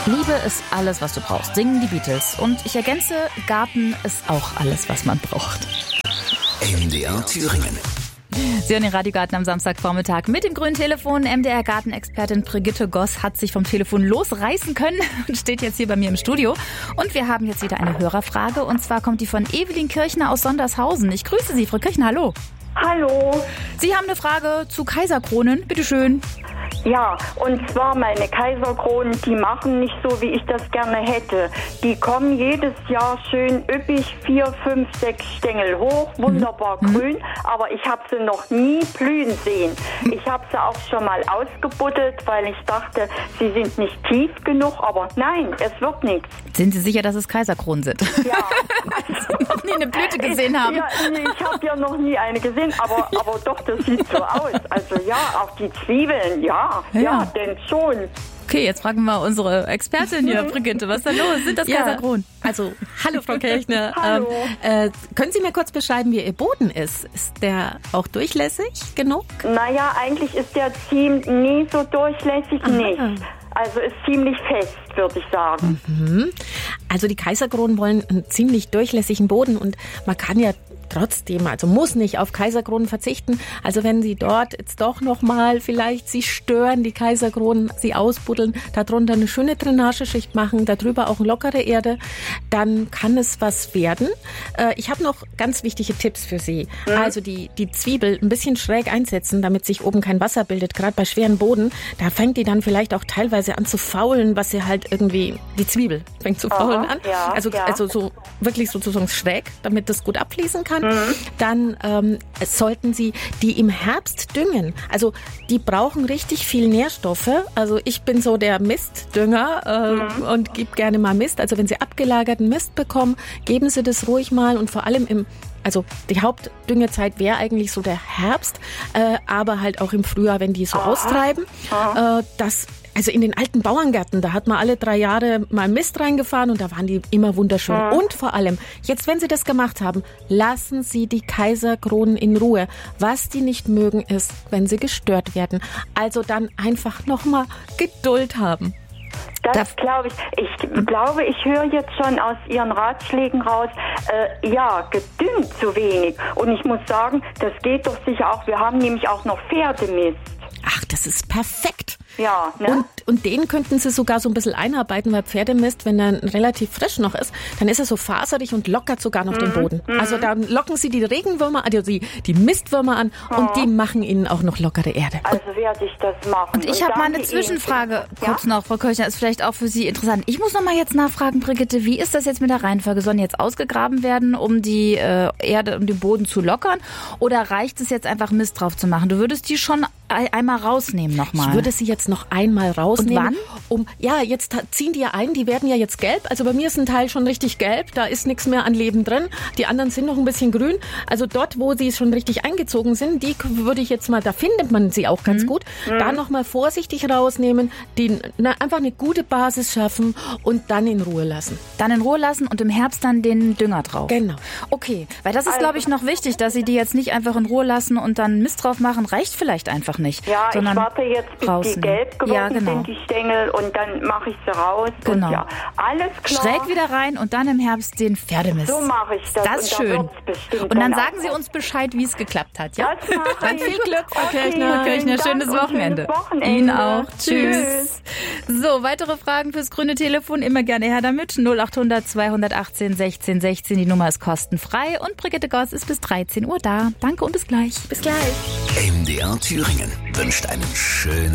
Liebe ist alles, was du brauchst, singen die Beatles. Und ich ergänze, Garten ist auch alles, was man braucht. MDR Thüringen. Sie hören den Radiogarten am Samstagvormittag mit dem grünen Telefon. MDR-Gartenexpertin Brigitte Goss hat sich vom Telefon losreißen können und steht jetzt hier bei mir im Studio. Und wir haben jetzt wieder eine Hörerfrage. Und zwar kommt die von Evelyn Kirchner aus Sondershausen. Ich grüße Sie, Frau Kirchner. Hallo. Hallo. Sie haben eine Frage zu Kaiserkronen. Bitte schön. Ja, und zwar meine Kaiserkronen, die machen nicht so, wie ich das gerne hätte. Die kommen jedes Jahr schön üppig 4, 5, 6 Stängel hoch, wunderbar grün, aber ich habe sie noch nie blühen sehen. Ich habe sie auch schon mal ausgebuddelt, weil ich dachte, sie sind nicht tief genug, aber nein, es wird nichts. Sind Sie sicher, dass es Kaiserkronen sind? Ja. noch nie eine Blüte gesehen haben? Ja, nee, ich habe ja noch nie eine gesehen, aber doch, das sieht so aus. Also ja, auch die Zwiebeln, ja, denn schon. Okay, jetzt fragen wir unsere Expertin hier, Brigitte, was ist da los? Sind das Kaiserkronen? Also, hallo Frau Kirchner. Hallo. Können Sie mir kurz beschreiben, wie Ihr Boden ist? Ist der auch durchlässig genug? Naja, eigentlich ist der nie so durchlässig, nicht. Also ist ziemlich fest, würde ich sagen. Also die Kaiserkronen wollen einen ziemlich durchlässigen Boden und man kann ja trotzdem, also muss nicht auf Kaiserkronen verzichten. Also wenn Sie dort jetzt doch nochmal vielleicht Sie stören, die Kaiserkronen, Sie ausbuddeln, darunter eine schöne Drainageschicht machen, darüber auch lockere Erde, dann kann es was werden. Ich habe noch ganz wichtige Tipps für Sie. Also die Zwiebel ein bisschen schräg einsetzen, damit sich oben kein Wasser bildet, gerade bei schweren Boden. Da fängt die dann vielleicht auch teilweise an zu faulen, was sie halt irgendwie, die Zwiebel fängt zu faulen an. Ja, also so wirklich sozusagen schräg, damit das gut abfließen kann. Dann sollten Sie die im Herbst düngen. Also die brauchen richtig viel Nährstoffe. Also ich bin so der Mistdünger und gebe gerne mal Mist. Also wenn Sie abgelagerten Mist bekommen, geben Sie das ruhig mal und vor allem also die Hauptdüngezeit wäre eigentlich so der Herbst, aber halt auch im Frühjahr, wenn die so austreiben. Also in den alten Bauerngärten, da hat man alle 3 Jahre mal Mist reingefahren und da waren die immer wunderschön. Und vor allem, jetzt wenn Sie das gemacht haben, lassen Sie die Kaiserkronen in Ruhe. Was die nicht mögen ist, wenn sie gestört werden. Also dann einfach nochmal Geduld haben. Das glaube ich. Ich glaube, ich höre jetzt schon aus Ihren Ratschlägen raus, gedüngt zu wenig. Und ich muss sagen, das geht doch sicher auch. Wir haben nämlich auch noch Pferdemist. Ach, das ist perfekt. Ja, ne? Und den könnten Sie sogar so ein bisschen einarbeiten, weil Pferdemist, wenn er relativ frisch noch ist, dann ist er so faserig und lockert sogar noch den Boden. Also dann locken Sie die Regenwürmer, also die Mistwürmer an und die machen Ihnen auch noch lockere Erde. Also werde ich das machen. Und ich habe mal eine Zwischenfrage kurz noch, Frau Kirchner, ist vielleicht auch für Sie interessant. Ich muss noch mal jetzt nachfragen, Brigitte, wie ist das jetzt mit der Reihenfolge? Sollen jetzt ausgegraben werden, um die Erde, um den Boden zu lockern? Oder reicht es jetzt einfach Mist drauf zu machen? Du würdest die schon einmal rausnehmen nochmal. Ich würde sie jetzt noch einmal rausnehmen. Und wann? Jetzt ziehen die ja ein, die werden ja jetzt gelb. Also bei mir ist ein Teil schon richtig gelb, da ist nichts mehr an Leben drin. Die anderen sind noch ein bisschen grün. Also dort, wo sie schon richtig eingezogen sind, die würde ich jetzt mal, da findet man sie auch ganz gut, da nochmal vorsichtig rausnehmen, einfach eine gute Basis schaffen und dann in Ruhe lassen. Dann in Ruhe lassen und im Herbst dann den Dünger drauf. Genau. Okay, weil das ist, glaube ich, noch wichtig, dass Sie die jetzt nicht einfach in Ruhe lassen und dann Mist drauf machen, reicht vielleicht einfach nicht. Ja, ich sondern warte jetzt, bis die gelb geworden sind, die Stängel, und dann mache ich sie raus. Genau. Und ja, alles klar. Schräg wieder rein und dann im Herbst den Pferdemist. So mache ich das. Das ist schön. Und dann sagen Sie uns Bescheid, wie es geklappt hat, ja? Das mache Dann ich. viel Glück, Frau Okay, Kirchner. Schönes Wochenende. Ihnen auch. Tschüss. So, weitere Fragen fürs grüne Telefon, immer gerne her damit. 0800 218 16 16. Die Nummer ist kostenfrei und Brigitte Goss ist bis 13 Uhr da. Danke und bis gleich. Bis gleich. MDR Thüringen wünscht einen schönen